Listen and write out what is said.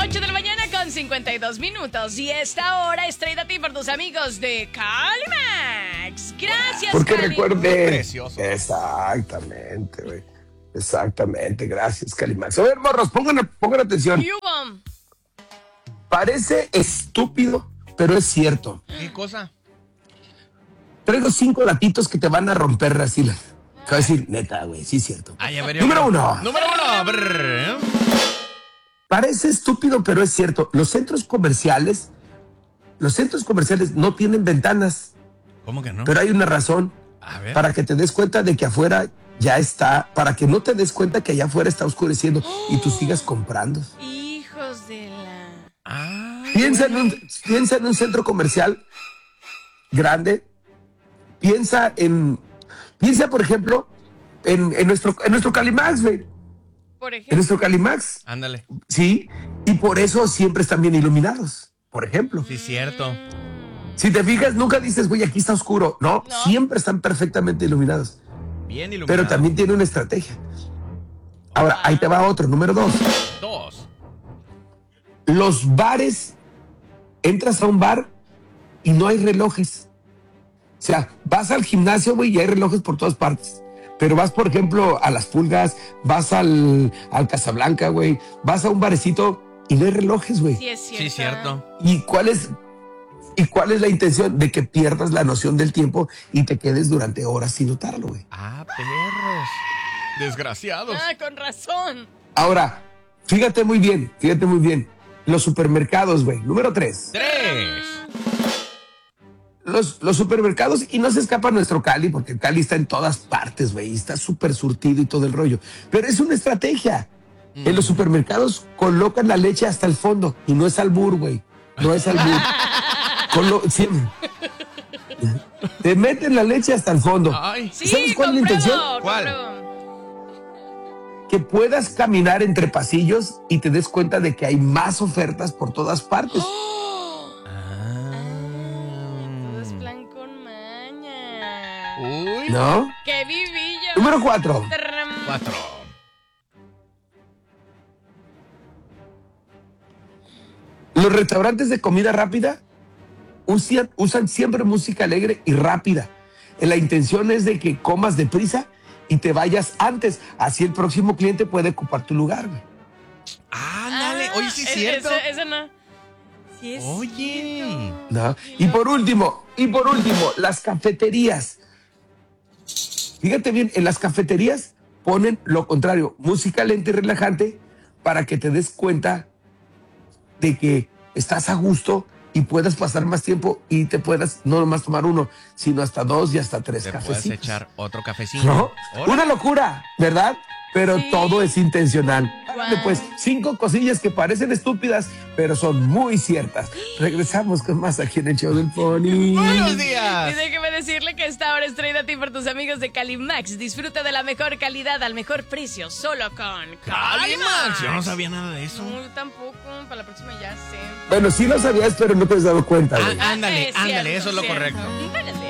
8 de la mañana con 52 minutos. Y esta hora es traída a ti por tus amigos de Calimax. Gracias, Porque Cali. recuerde. Precioso. Exactamente, güey. Exactamente, gracias, Calimax. A ver, morros, pongan atención. Yubo. Parece estúpido, pero es cierto. ¿Qué cosa? Traigo 5 datitos que te van a romper así. Te voy a decir, neta, güey, sí es cierto. Ay, a ver, Número 1. Número 1. Brr. Parece estúpido, pero es cierto. Los centros comerciales no tienen ventanas, ¿Cómo que no? pero hay una razón. A ver. Para que te des cuenta de que afuera ya está, para que no te des cuenta que allá afuera está oscureciendo y tú sigas comprando. Hijos de la... Piensa en un centro comercial grande. Piensa, por ejemplo, en nuestro Calimax, güey. Por En ejemplo. nuestro Calimax, Ándale. sí. Y por eso siempre están bien iluminados, por ejemplo. Sí, cierto. Si te fijas, nunca dices, güey, aquí está oscuro. No, No. siempre están perfectamente iluminados. Bien iluminado. Pero también tiene una estrategia. Ahora, ahí te va otro, número 2. 2. Los bares, entras a un bar y no hay relojes. O sea, vas al gimnasio, güey, y hay relojes por todas partes. Pero vas, por ejemplo, a Las Pulgas, vas al Casablanca, güey, vas a un barecito y no hay relojes, güey. Sí, es cierto. Sí, cierto. ¿Y cuál es la intención? De que pierdas la noción del tiempo y te quedes durante horas sin notarlo, güey. Ah, perros. Desgraciados. Ah, con razón. Ahora, fíjate muy bien. Los supermercados, güey. Número 3. 3. Los supermercados, y no se escapa nuestro Cali, porque el Cali está en todas partes, güey, está súper surtido y todo el rollo. Pero es una estrategia. En los supermercados colocan la leche hasta el fondo, y no es albur, güey. No es albur. Siempre. Te meten la leche hasta el fondo. Ay. Sí, ¿Sabes cuál es la intención? ¿Cuál? Que puedas caminar entre pasillos y te des cuenta de que hay más ofertas por todas partes. Todo es plan con maña. Uy. ¿No? ¡Qué vivillo! Número 4. 4. Los restaurantes de comida rápida usan siempre música alegre y rápida. La intención es de que comas deprisa y te vayas antes. Así el próximo cliente puede ocupar tu lugar, güey. Ándale. Oye, sí es Eso, cierto. eso no. Sí es Oye. cierto. ¿No? Y por último, las cafeterías. Fíjate bien, en las cafeterías ponen lo contrario, música lenta y relajante para que te des cuenta de que estás a gusto y puedas pasar más tiempo y te puedas no nomás tomar uno, sino hasta 2 y hasta 3 Te cafecitos. puedes echar otro cafecito. ¿No? Órale. Una locura, ¿verdad? Pero Sí. todo es intencional. Órale, Guau. pues 5 cosillas que parecen estúpidas, pero son muy ciertas. Regresamos con más aquí en el show del Pony. Buenos días. Y déjeme decirle que esta hora es traída a ti por tus amigos de Calimax. Disfruta de la mejor calidad al mejor precio, solo con Calimax. Yo no sabía nada de eso. No, yo tampoco. Para la próxima ya sé. Bueno, sí lo sabías, pero no te has dado cuenta, güey. Ándale, Es cierto, eso es lo cierto. correcto. Espérate.